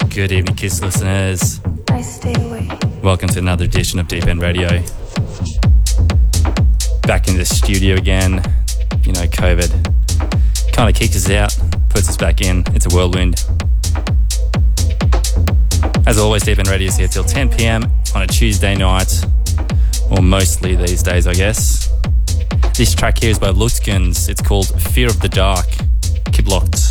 Good evening, KISS listeners. I stay away. Welcome to another edition of Deep End Radio. Back in the studio again. You know, COVID kind of kicked us out, puts us back in. It's a whirlwind. As always, Deep End Radio is here till 10 p.m. on a Tuesday night, or mostly these days, I guess. This track here is by Lutzkins. It's called Fear of the Dark. Keep locked.